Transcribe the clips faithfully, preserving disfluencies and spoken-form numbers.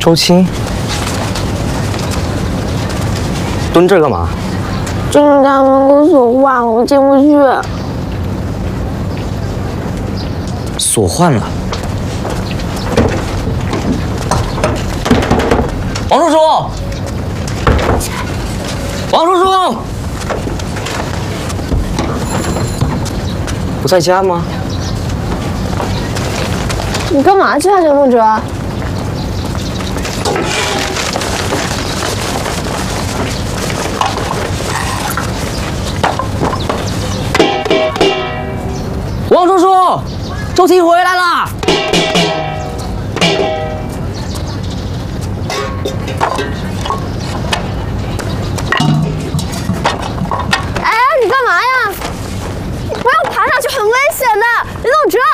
周青，蹲这儿干嘛？ 这个家门口锁坏了，我进不去。 锁换了。王叔叔，王叔叔，不在家吗？ 你干嘛去啊，陈梦哲？ 王叔叔，周青回来啦！ 哎，你干嘛呀？不要爬上去，很危险的，林总哲。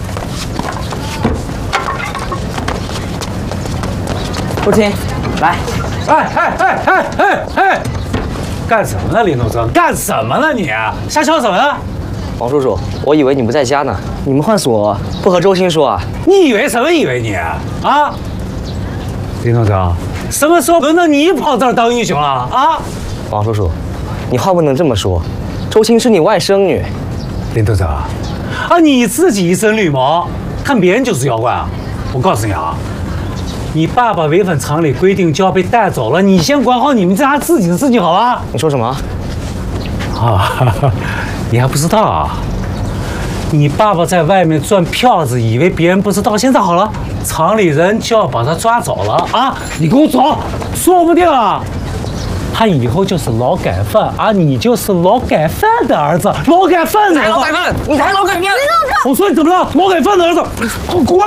周青，来。 哎哎哎哎哎哎！干什么呢，林东哲？干什么呢你？瞎吵什么呢？ 王叔叔，我以为你不在家呢，你们换锁不和周青说啊？ 你以为什么以为你啊？林东哲，什么时候轮到你跑这儿当英雄了啊？ 王叔叔，你话不能这么说，周青是你外甥女。 林东哲，啊，你自己一身绿毛，看别人就是妖怪啊！我告诉你啊，你爸爸违反常理规定就要被带走了，你先管好你们家自己的事情，好吧？ 你说什么？ 啊，你还不知道啊？你爸爸在外面赚票子，以为别人不知道。现在好了，厂里人就要把他抓走了啊！你给我走，说不定啊，他以后就是劳改犯啊，你就是劳改犯的儿子，劳改犯的儿子， 劳改犯，你才劳改犯！ 我说你怎么了？劳改犯的儿子，滚！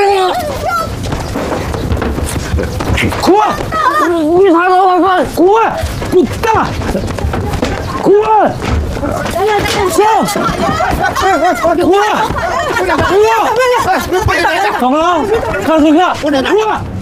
滚！ 你才劳改犯！ 滚！滚蛋！滚！上！滚！滚！怎么了？看什么看？滚！